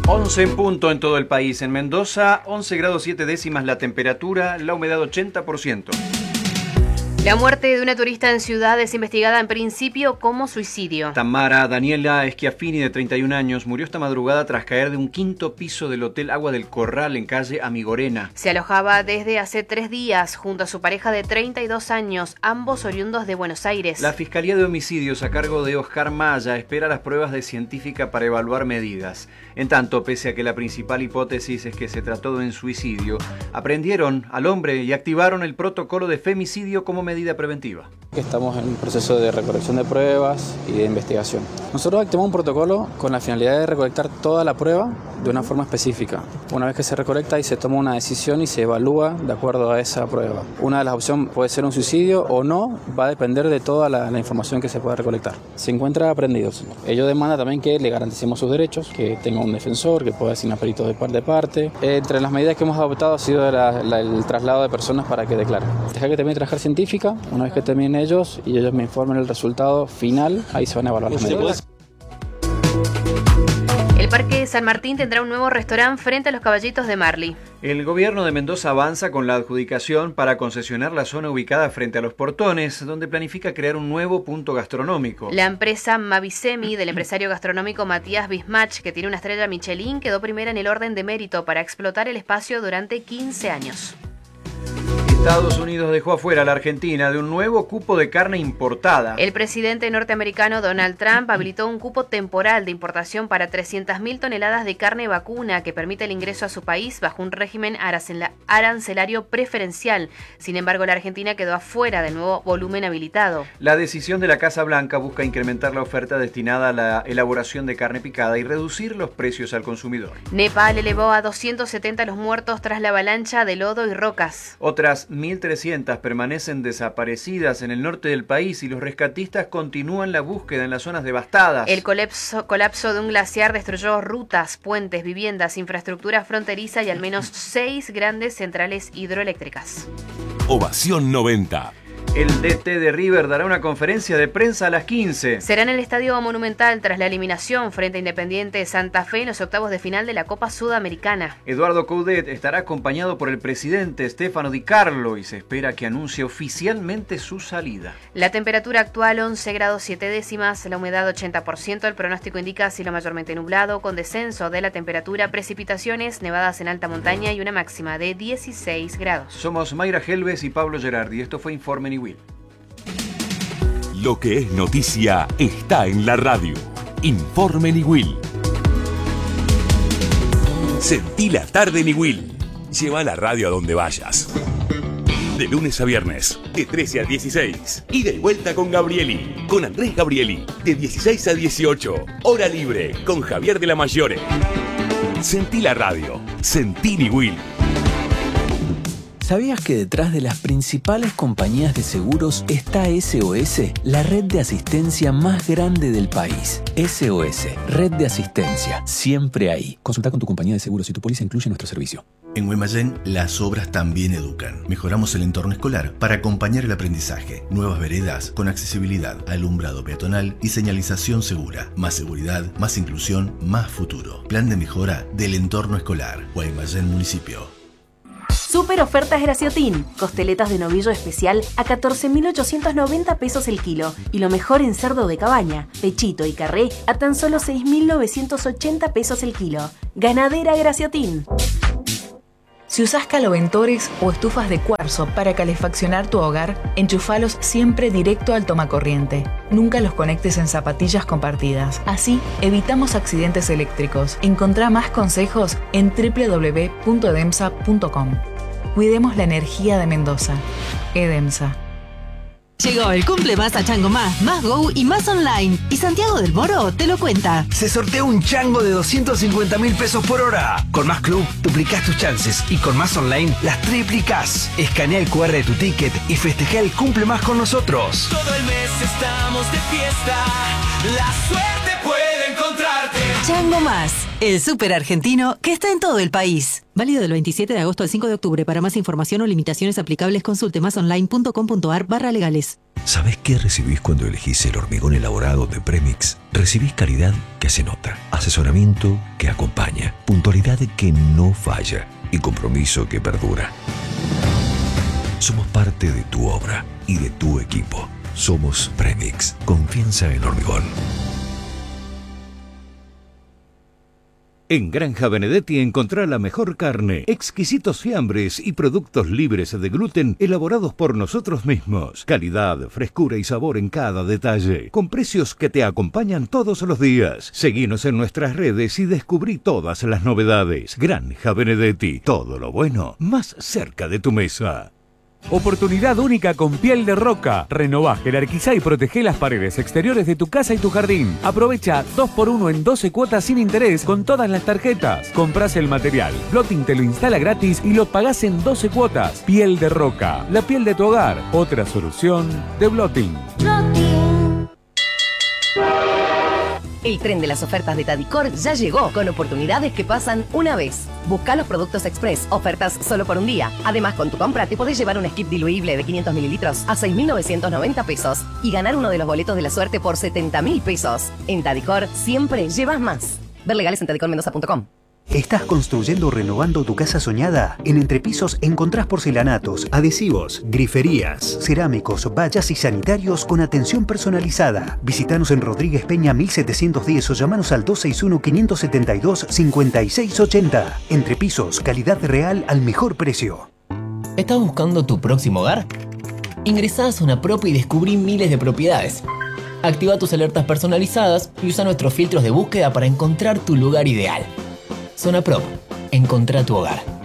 11 en punto en todo el país. En Mendoza, 11 grados 7 décimas la temperatura, la humedad 80%. La muerte de una turista en Ciudad es investigada en principio como suicidio. Tamara Daniela Schiaffini, de 31 años, murió esta madrugada tras caer de un quinto piso del Hotel Agua del Corral en calle Amigorena. Se alojaba desde hace 3 días junto a su pareja de 32 años, ambos oriundos de Buenos Aires. La Fiscalía de Homicidios, a cargo de Oscar Maya, espera las pruebas de científica para evaluar medidas. En tanto, pese a que la principal hipótesis es que se trató de un suicidio, aprendieron al hombre y activaron el protocolo de femicidio como medida preventiva. Estamos en un proceso de recolección de pruebas y de investigación. Nosotros activamos un protocolo con la finalidad de recolectar toda la prueba de una forma específica. Una vez que se recolecta y se toma una decisión y se evalúa de acuerdo a esa prueba. Una de las opciones puede ser un suicidio o no, va a depender de toda la información que se pueda recolectar. Se encuentra aprendidos. Ello demanda también que le garanticemos sus derechos, que tenga un defensor, que pueda asignar peritos de parte. Entre las medidas que hemos adoptado ha sido el traslado de personas para que declaren. Dejar que termine de trabajar científica. Una vez que terminen ellos y ellos me informen el resultado final, ahí se van a evaluar las medidas. El Parque San Martín tendrá un nuevo restaurante frente a los Caballitos de Marly. El gobierno de Mendoza avanza con la adjudicación para concesionar la zona ubicada frente a Los Portones, donde planifica crear un nuevo punto gastronómico. La empresa Mavisemi del empresario gastronómico Matías Bismach, que tiene una estrella Michelin, quedó primera en el orden de mérito para explotar el espacio durante 15 años. Estados Unidos dejó afuera a la Argentina de un nuevo cupo de carne importada. El presidente norteamericano Donald Trump habilitó un cupo temporal de importación para 300.000 toneladas de carne vacuna que permite el ingreso a su país bajo un régimen arancelario preferencial. Sin embargo, la Argentina quedó afuera del nuevo volumen habilitado. La decisión de la Casa Blanca busca incrementar la oferta destinada a la elaboración de carne picada y reducir los precios al consumidor. Nepal elevó a 270 los muertos tras la avalancha de lodo y rocas. Otras 1.300 permanecen desaparecidas en el norte del país y los rescatistas continúan la búsqueda en las zonas devastadas. El colapso de un glaciar destruyó rutas, puentes, viviendas, infraestructura fronteriza y al menos 6 grandes centrales hidroeléctricas. Ovación 90. El DT de River dará una conferencia de prensa a las 15. Será en el Estadio Monumental tras la eliminación frente a Independiente Santa Fe en los octavos de final de la Copa Sudamericana. Eduardo Coudet estará acompañado por el presidente Stefano Di Carlo y se espera que anuncie oficialmente su salida. La temperatura actual 11 grados 7 décimas, la humedad 80%, el pronóstico indica cielo mayormente nublado con descenso de la temperatura, precipitaciones, nevadas en alta montaña y una máxima de 16 grados. Somos Mayra Helves y Pablo Gerardi. Esto fue Informe Niwil. Lo que es noticia está en la radio. Informe Niwil. Sentí la tarde Niwil. Lleva la radio a donde vayas. De lunes a viernes, de 13 a 16. Ida y vuelta con Gabrieli. Con Andrés Gabrieli. De 16 a 18. Hora libre con Javier de la Mayore. Sentí la radio. Sentí Niwil. ¿Sabías que detrás de las principales compañías de seguros está SOS, la red de asistencia más grande del país? SOS, red de asistencia, siempre ahí. Consulta con tu compañía de seguros si tu póliza incluye nuestro servicio. En Guaymallén, las obras también educan. Mejoramos el entorno escolar para acompañar el aprendizaje. Nuevas veredas con accesibilidad, alumbrado peatonal y señalización segura. Más seguridad, más inclusión, más futuro. Plan de mejora del entorno escolar. Guaymallén Municipio. Super ofertas Graciotin. Costeletas de novillo especial a 14.890 pesos el kilo. Y lo mejor en cerdo de cabaña, pechito y carré a tan solo 6.980 pesos el kilo. Ganadera Graciotin. Si usás caloventores o estufas de cuarzo para calefaccionar tu hogar, enchufalos siempre directo al tomacorriente. Nunca los conectes en zapatillas compartidas. Así, evitamos accidentes eléctricos. Encontrá más consejos en www.edemsa.com. Cuidemos la energía de Mendoza. Edemsa. Llegó el cumple más a Chango más Go y más online. Y Santiago del Moro te lo cuenta. Se sortea un chango de 250.000 pesos por hora. Con Más Club duplicás tus chances y con Más Online las triplicás. Escanea el QR de tu ticket y festeja el cumple más con nosotros. Todo el mes estamos de fiesta. La suerte puede encontrarte. Chango Más, el súper argentino que está en todo el país. Válido del 27 de agosto al 5 de octubre. Para más información o limitaciones aplicables, consulte masonline.com.ar/legales. ¿Sabés qué recibís cuando elegís el hormigón elaborado de Premix? Recibís calidad que se nota, asesoramiento que acompaña, puntualidad que no falla y compromiso que perdura. Somos parte de tu obra y de tu equipo. Somos Premix. Confianza en hormigón. En Granja Benedetti encontrá la mejor carne, exquisitos fiambres y productos libres de gluten elaborados por nosotros mismos. Calidad, frescura y sabor en cada detalle, con precios que te acompañan todos los días. Seguinos en nuestras redes y descubrí todas las novedades. Granja Benedetti, todo lo bueno más cerca de tu mesa. Oportunidad única con Piel de Roca. Renová, jerarquizá y protegé las paredes exteriores de tu casa y tu jardín. Aprovecha 2x1 en 12 cuotas sin interés con todas las tarjetas. Comprás el material, Blotting te lo instala gratis y lo pagás en 12 cuotas. Piel de Roca, la piel de tu hogar. Otra solución de Blotting. El tren de las ofertas de Tadicor ya llegó, con oportunidades que pasan una vez. Busca los productos express, ofertas solo por un día. Además, con tu compra te podés llevar un skip diluible de 500 mililitros a 6.990 pesos y ganar uno de los boletos de la suerte por 70.000 pesos. En Tadicor siempre llevas más. Ver legales en tadicormendoza.com. ¿Estás construyendo o renovando tu casa soñada? En Entrepisos encontrás porcelanatos, adhesivos, griferías, cerámicos, vallas y sanitarios con atención personalizada. Visítanos en Rodríguez Peña 1710 o llamanos al 261-572-5680. Entrepisos, calidad real al mejor precio. ¿Estás buscando tu próximo hogar? Ingresá a Zona Prop y descubrí miles de propiedades. Activa tus alertas personalizadas y usa nuestros filtros de búsqueda para encontrar tu lugar ideal. Zona Prop. Encontrá tu hogar.